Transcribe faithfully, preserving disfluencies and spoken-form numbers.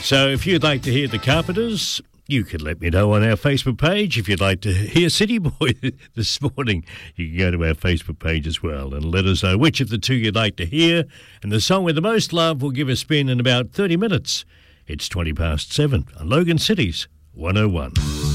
So if you'd like to hear the Carpenters, you can let me know on our Facebook page. If you'd like to hear City Boy this morning, you can go to our Facebook page as well and let us know which of the two you'd like to hear. And the song with the most love will give a spin in about thirty minutes. It's twenty past seven on Logan City's one oh one.